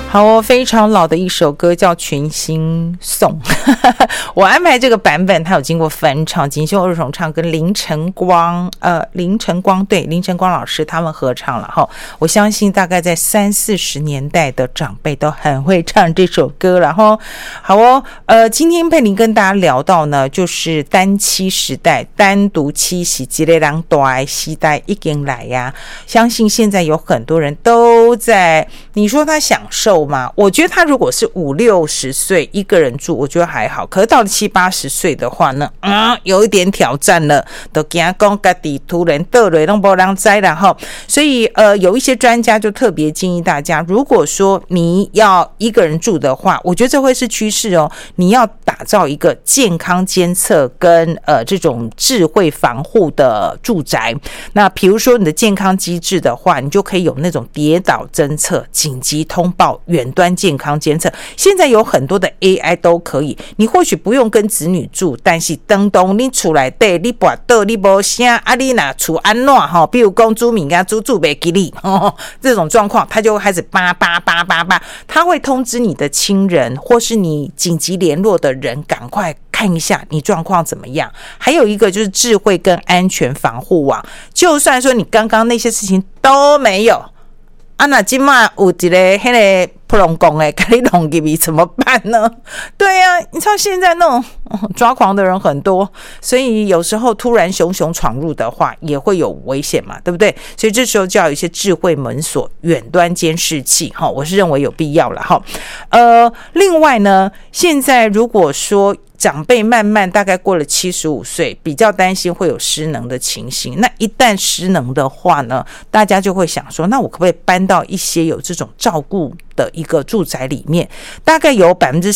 好哦，非常老的一首歌叫《群星颂》我安排这个版本，它有经过翻唱，锦绣二重唱跟林晨光对，林晨光老师他们合唱了哈。我相信大概在30-40年代的长辈都很会唱这首歌了哈。好哦，今天佩玲跟大家聊到呢，就是单妻时代，单独妻是一个人大时代已经来呀。相信现在有很多人都在，你说他享受吗？我觉得他如果是50-60岁一个人住，我觉得还好。可是到了70-80岁的话呢，有一点挑战了，都怕说自己突然倒下都没人知啦齁。所以有一些专家就特别建议大家，如果说你要一个人住的话，我觉得这会是趋势哦。你要打造一个健康监测跟这种智慧防护的住宅。那比如说你的健康机制的话，你就可以有那种跌倒侦测、紧急通报、远端健康监测。现在有很多的 AI 都可以，你或许不用跟子女住，但是当你出来对你跋倒你没声啊，你哪厝安怎哈？比如讲煮米啊煮不给你这种状况，他就会开始叭，他会通知你的亲人或是你紧急联络的人，赶快看一下你状况怎么样。还有一个就是智慧跟安全防护网，就算说你刚刚那些事情都没有啊，那现在有一个那个普隆公的给你弄进去怎么办呢？对啊，你知道现在那种抓狂的人很多，所以有时候突然熊闯入的话也会有危险嘛，对不对？所以这时候就要有一些智慧门锁、远端监视器，我是认为有必要了。另外呢，现在如果说长辈慢慢大概过了75岁，比较担心会有失能的情形。那一旦失能的话呢，大家就会想说，那我可不可以搬到一些有这种照顾的一个住宅里面？大概有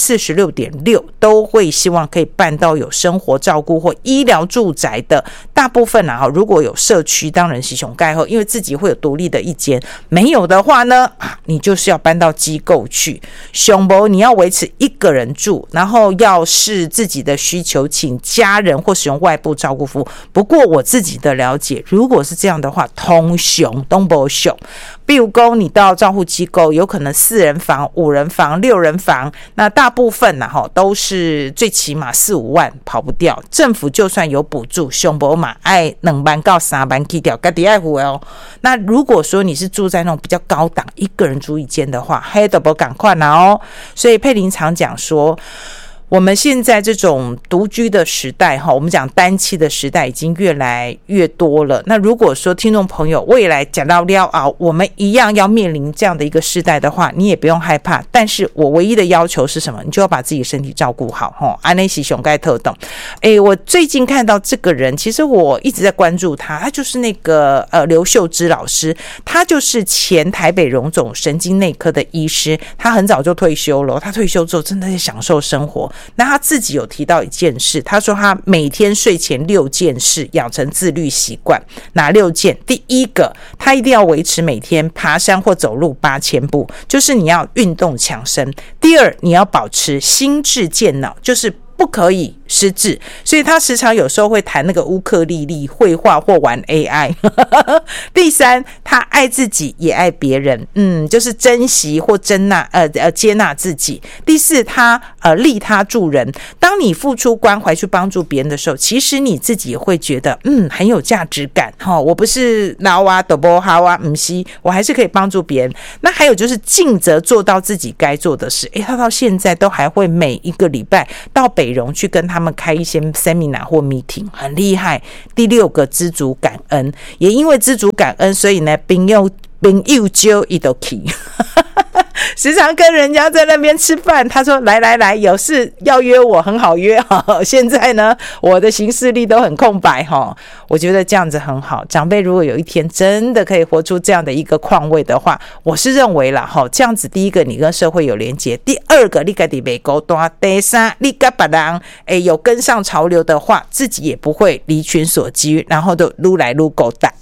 46.6% 都会希望可以办到有生活照顾或医疗住宅的。大部分如果有社区，当然是熊盖后，因为自己会有独立的一间。没有的话呢，你就是要搬到机构去。熊博你要维持一个人住，然后要是自己的需求，请家人或使用外部照顾服务。不过我自己的了解，如果是这样的话，通熊都不熊。比如说你到照护机构，有可能4人房、5人房、6人房，那大部分都是最起码4-5万跑不掉。政府就算有补助，熊博嘛爱2万到3万去掉，自己爱付哦。那如果说你是住在那种比较高档，一个人住一间的话，还都不赶快拿哦。所以佩玲常讲说，我们现在这种独居的时代，我们讲单妻的时代已经越来越多了。那如果说听众朋友未来讲到我们一样要面临这样的一个时代的话，你也不用害怕。但是我唯一的要求是什么？你就要把自己身体照顾好。安内喜熊盖特懂。我最近看到这个人，其实我一直在关注他，他就是那个刘秀芝老师，他就是前台北荣总神经内科的医师，他很早就退休了。他退休之后真的是享受生活。那他自己有提到一件事，他说他每天睡前6件事养成自律习惯。哪6件？第一个，他一定要维持每天爬山或走路8000步，就是你要运动强身。第二，你要保持心智健脑，就是不可以失智，所以他时常有时候会弹那个乌克丽丽、绘画或玩 AI 第三，他爱自己也爱别人，就是珍惜或接纳自己。第四，他利他助人。当你付出关怀去帮助别人的时候，其实你自己也会觉得很有价值感。我不是老啊都不好啊，不是，我还是可以帮助别人。那还有就是尽责做到自己该做的事。他到现在都还会每一个礼拜到北荣去跟他们开一些 seminar 或 meeting， 很厉害。第6个，知足感恩。也因为知足感恩，所以呢朋友就一都去时常跟人家在那边吃饭，他说来有事要约我很好约现在呢我的行事历都很空白我觉得这样子很好。长辈如果有一天真的可以活出这样的一个况味的话，我是认为啦这样子，第一个你跟社会有连结，第二个你自己不孤单，第三你跟别人有跟上潮流的话，自己也不会离群所居，然后都愈来愈孤单